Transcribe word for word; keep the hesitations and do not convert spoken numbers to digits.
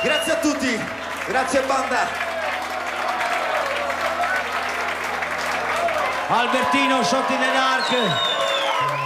Grazie a tutti, grazie banda. Albertino, Shot in the Dark.